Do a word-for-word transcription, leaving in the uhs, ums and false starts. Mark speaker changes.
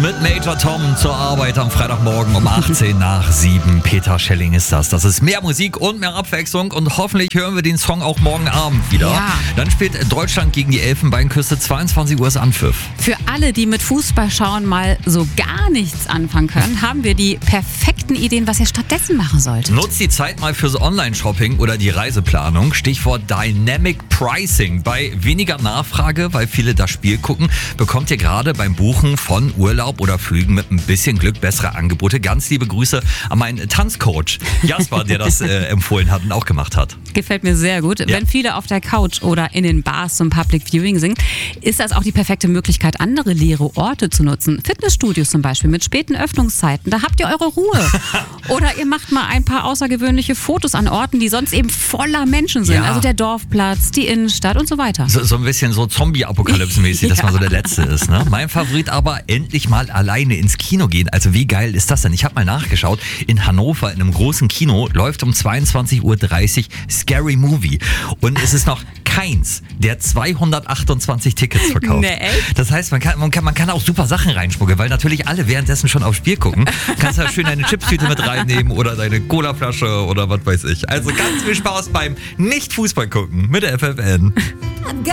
Speaker 1: mit Major Tom zur Arbeit am Freitagmorgen um achtzehn nach sieben. Peter Schelling ist das. Das ist mehr Musik und mehr Abwechslung und hoffentlich hören wir den Song auch morgen Abend wieder.
Speaker 2: Ja.
Speaker 1: Dann spielt Deutschland gegen die Elfenbeinküste, zweiundzwanzig Uhr ist Anpfiff.
Speaker 2: Für alle, die mit Fußballschauen mal so gar nichts anfangen können, haben wir die perfekten Ideen, was ihr stattdessen machen solltet.
Speaker 1: Nutzt die Zeit mal fürs Online-Shopping oder die Reiseplanung. Stichwort Dynamic Pricing. Bei weniger Nachfrage, weil viele das Spiel gucken, bekommt ihr gerade beim Buchen von Urlaub oder Flügen mit ein bisschen Glück bessere Angebote. Ganz liebe Grüße an meinen Tanzcoach Jasper, der das äh, empfohlen hat und auch gemacht hat.
Speaker 2: Gefällt mir sehr gut.
Speaker 1: Ja.
Speaker 2: Wenn viele auf der Couch oder in den Bars zum Public Viewing sind, ist das auch die perfekte Möglichkeit, andere leere Orte zu nutzen. Fitnessstudios zum Beispiel mit späten Öffnungszeiten. Da habt ihr eure Ruhe. Oder ihr macht mal ein paar außergewöhnliche Fotos an Orten, die sonst eben voller Menschen sind.
Speaker 1: Ja.
Speaker 2: Also der Dorfplatz, die Innenstadt und so weiter.
Speaker 1: So, so ein bisschen so Zombie-Apokalypse-mäßig, dass
Speaker 2: Ja.
Speaker 1: man so der Letzte ist. Ne? Mein Favorit aber, endlich mal alleine ins Kino gehen. Also wie geil ist das denn? Ich habe mal nachgeschaut, in Hannover in einem großen Kino läuft um zweiundzwanzig Uhr dreißig Scary Movie. Und es ist noch keins der zweihundertachtundzwanzig Tickets verkauft.
Speaker 2: Nee, echt?
Speaker 1: Das heißt, man kann, man, kann, man kann auch super Sachen reinschmuggeln, weil natürlich alle währenddessen schon aufs Spiel gucken. Kannst ja schön deine Chipstüte mit reinnehmen oder deine Colaflasche oder was weiß ich. Also ganz viel Spaß beim Nicht-Fußball gucken mit der F F N.